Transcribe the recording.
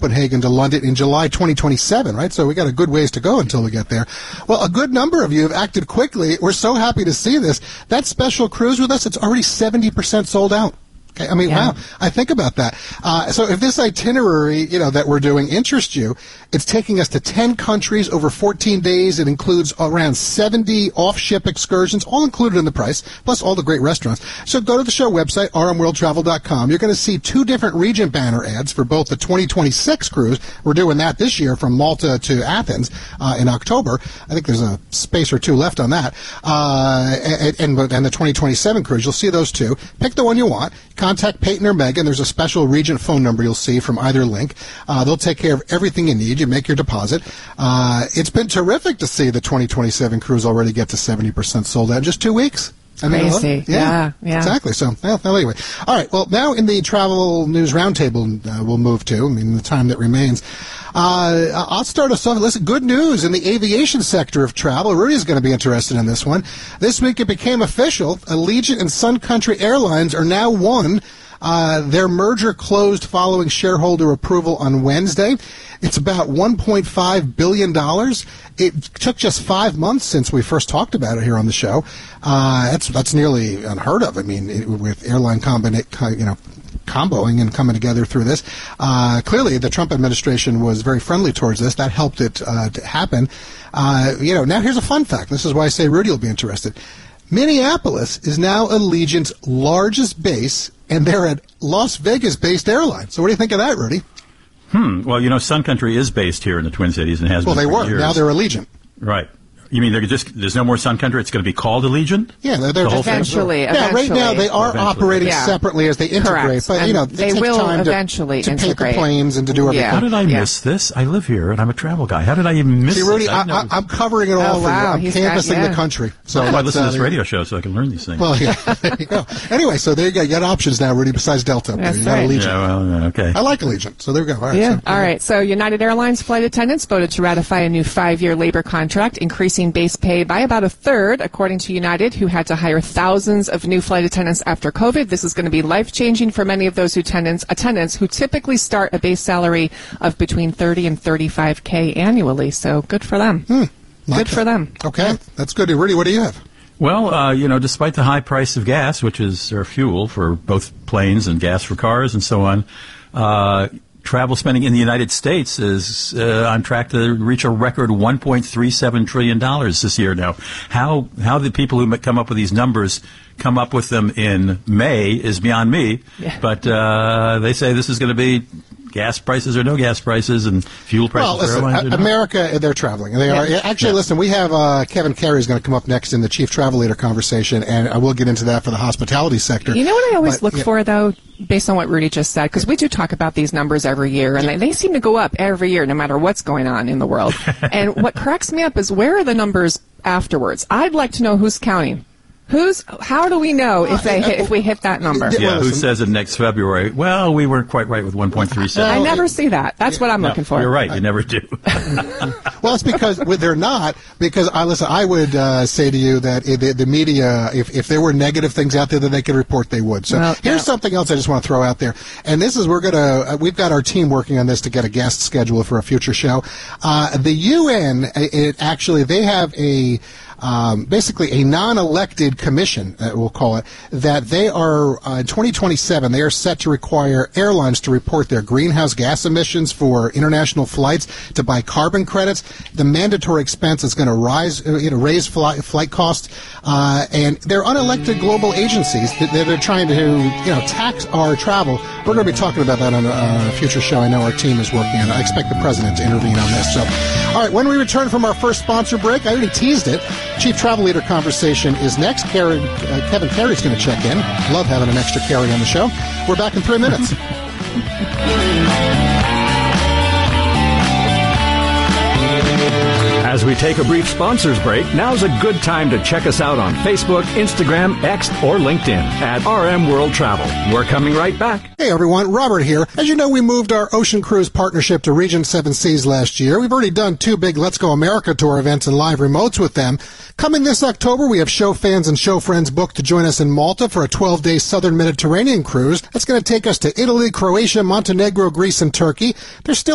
Copenhagen to London in July 2027, right? So we got a good ways to go until we get there. Well, a good number of you have acted quickly. We're so happy to see this. That special cruise with us, it's already 70% sold out. Okay, I mean, wow. I think about that. So if this itinerary, that we're doing interests you, it's taking us to 10 countries over 14 days. It includes around 70 off-ship excursions, all included in the price, plus all the great restaurants. So go to the show website, rmworldtravel.com. You're going to see 2 different Regent banner ads for both the 2026 cruise. We're doing that this year from Malta to Athens in October. I think there's a space or 2 left on that. And the 2027 cruise, you'll see those 2. Pick the one you want. Contact Peyton or Megan. There's a special Regent phone number you'll see from either link. They'll take care of everything you need. You make your deposit. It's been terrific to see the 2027 cruise already get to 70% sold out in just 2 weeks. Crazy. Yeah. Exactly. So, anyway. All right. Well, now in the travel news roundtable, we'll move to, the time that remains. I'll start us off. Listen, good news in the aviation sector of travel. Rudy's going to be interested in this one. This week it became official. Allegiant and Sun Country Airlines are now one. Their merger closed following shareholder approval on Wednesday. It's about $1.5 billion. It took just 5 months since we first talked about it here on the show. That's nearly unheard of. With airline comboing and coming together through this. Clearly, the Trump administration was very friendly towards this. That helped it to happen. Now here's a fun fact. This is why I say Rudy will be interested. Minneapolis is now Allegiant's largest base, and they're a Las Vegas-based airline. So what do you think of that, Rudy? Well, Sun Country is based here in the Twin Cities and has been for years. Well, they were. Now they're Allegiant. Right. You mean there's no more Sun Country? It's going to be called Allegiant? Yeah, they're eventually. Yeah, right now they are operating separately as they integrate. Correct. But, they take will time eventually to integrate. paint the planes and to do everything. How did I miss this? I live here, and I'm a travel guy. How did I even miss this? See, Rudy, this? I'm covering it all for you. I'm canvassing the country. So I listen to this radio show so I can learn these things. Well, yeah, there you go. Anyway, so there you go. You got options now, Rudy, besides Delta. That's you got right. Allegiant. Yeah, well, okay. I like Allegiant, so there we go. All right. All right. So United Airlines flight attendants voted to ratify a new 5-year labor contract, increasing base pay by about a third, according to United, who had to hire thousands of new flight attendants after COVID. This is going to be life-changing for many of those attendants who typically start a base salary of between $30,000 and $35,000 annually. So good for them. Good for them. Okay. That's good. Rudy, what do you have? Well, despite the high price of gas, which is our fuel for both planes and gas for cars and so on, travel spending in the United States is on track to reach a record $1.37 trillion this year. Now, how the people who come up with these numbers come up with them in May is beyond me. Yeah. But they say this is going to be gas prices or no gas prices and fuel prices for airlines. America, they're traveling. They are. Actually, listen, we have Kevin Carey is going to come up next in the Chief Travel Leader conversation, and I will get into that for the hospitality sector. You know what I always look for, though, based on what Rudy just said, because we do talk about these numbers every year, and they seem to go up every year no matter what's going on in the world. And what cracks me up is where are the numbers afterwards? I'd like to know who's counting. How do we know if we hit that number? Yeah, who says it next February? Well, we weren't quite right with 1.37. I never see that. That's what I'm looking for. You're right. You never do. Well, it's because they're not. Because I would say to you that the media, if there were negative things out there that they could report, they would. So here's something else I just want to throw out there, and this is we've got our team working on this to get a guest schedule for a future show. The UN, they have a basically a non-elected commission, we'll call it, that they are, in 2027, they are set to require airlines to report their greenhouse gas emissions for international flights to buy carbon credits. The mandatory expense is going to raise flight costs, and they're unelected global agencies that are trying to, tax our travel. We're going to be talking about that on a future show. I know our team is working on it. I expect the president to intervene on this. So, all right, when we return from our first sponsor break, I already teased it. Chief Travel Leader conversation is next. Kevin Carey's going to check in. Love having an extra Carey on the show. We're back in 3 minutes. As we take a brief sponsors break, now's a good time to check us out on Facebook, Instagram, X, or LinkedIn at RM World Travel. We're coming right back. Hey everyone, Robert here. As you know, we moved our Ocean Cruise partnership to Regent Seven Seas last year. We've already done 2 big Let's Go America Tour events and live remotes with them. Coming this October, we have show fans and show friends booked to join us in Malta for a 12-day Southern Mediterranean cruise. That's going to take us to Italy, Croatia, Montenegro, Greece, and Turkey. There's still